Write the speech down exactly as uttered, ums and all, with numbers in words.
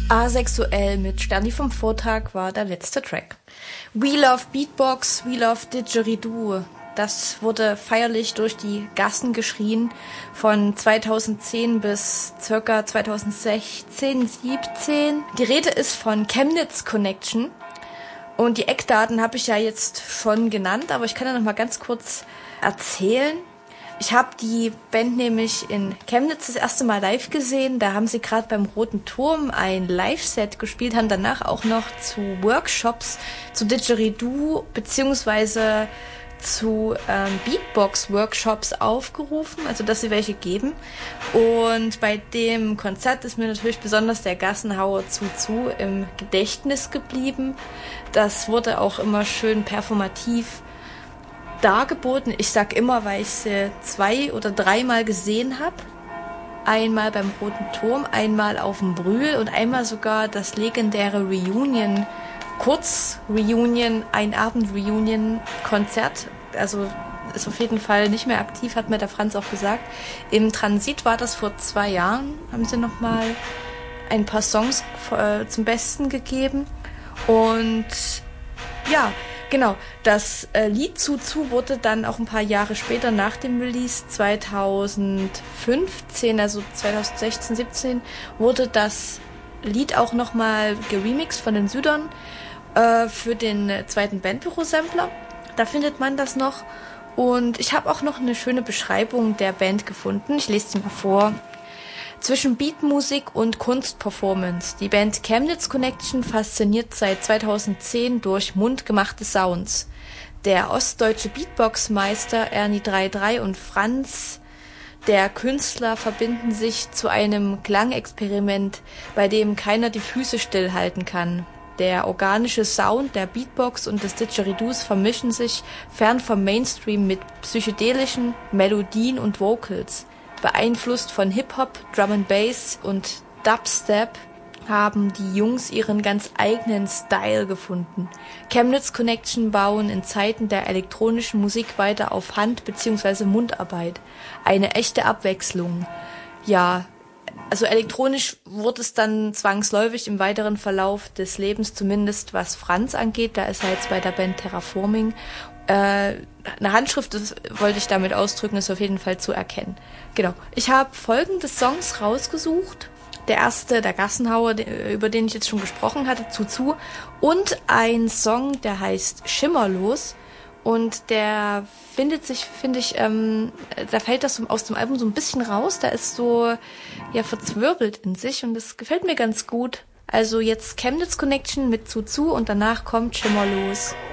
Asexuell mit Sterni vom Vortag war der letzte Track. We Love Beatbox, We Love Didgeridoo. Das wurde feierlich durch die Gassen geschrien von zweitausendzehn bis circa zweitausendsechzehn, siebzehn. Die Rede ist von Chemnitz Connection. Und die Eckdaten habe ich ja jetzt schon genannt, aber ich kann ja noch mal ganz kurz erzählen. Ich habe die Band nämlich in Chemnitz das erste Mal live gesehen. Da haben sie gerade beim Roten Turm ein Live-Set gespielt, haben danach auch noch zu Workshops, zu Didgeridoo beziehungsweise zu ähm, Beatbox-Workshops aufgerufen, also dass sie welche geben. Und bei dem Konzert ist mir natürlich besonders der Gassenhauer Zuzu im Gedächtnis geblieben. Das wurde auch immer schön performativ dargeboten. Ich sag immer, weil ich sie zwei oder dreimal gesehen habe. Einmal beim Roten Turm, einmal auf dem Brühl und einmal sogar das legendäre Reunion, Kurz-Reunion, ein Abend-Reunion-Konzert. Also ist auf jeden Fall nicht mehr aktiv, hat mir der Franz auch gesagt. Im Transit war das vor zwei Jahren, haben sie nochmal ein paar Songs äh, zum Besten gegeben. Und ja, genau, das äh, Lied Zuzu wurde dann auch ein paar Jahre später nach dem Release zweitausendfünfzehn, also zweitausendsechzehn, siebzehn, wurde das Lied auch nochmal geremixed von den Südern äh, für den zweiten Bandbüro-Sampler. Da findet man das noch. Und ich habe auch noch eine schöne Beschreibung der Band gefunden. Ich lese sie mal vor. Zwischen Beatmusik und Kunstperformance. Die Band Chemnitz Connection fasziniert seit zweitausendzehn durch mundgemachte Sounds. Der ostdeutsche Beatbox-Meister Ernie dreiunddreißig und Franz, der Künstler, verbinden sich zu einem Klangexperiment, bei dem keiner die Füße stillhalten kann. Der organische Sound der Beatbox und des Didgeridoos vermischen sich fern vom Mainstream mit psychedelischen Melodien und Vocals. Beeinflusst von Hip-Hop, Drum and Bass und Dubstep haben die Jungs ihren ganz eigenen Style gefunden. Chemnitz Connection bauen in Zeiten der elektronischen Musik weiter auf Hand- bzw. Mundarbeit. Eine echte Abwechslung. Ja, also elektronisch wurde es dann zwangsläufig im weiteren Verlauf des Lebens, zumindest was Franz angeht. Da ist er jetzt bei der Band Terraforming. Äh, eine Handschrift, das wollte ich damit ausdrücken, ist auf jeden Fall zu erkennen. Genau. Ich habe folgende Songs rausgesucht. Der erste, der Gassenhauer, über den ich jetzt schon gesprochen hatte, Zuzu. Und ein Song, der heißt Schimmerlos. Und der findet sich, finde ich, ähm, da fällt das aus dem Album so ein bisschen raus. Da ist so, ja, verzwirbelt in sich und das gefällt mir ganz gut. Also jetzt Chemnitz Connection mit Zuzu und danach kommt Schimmerlos.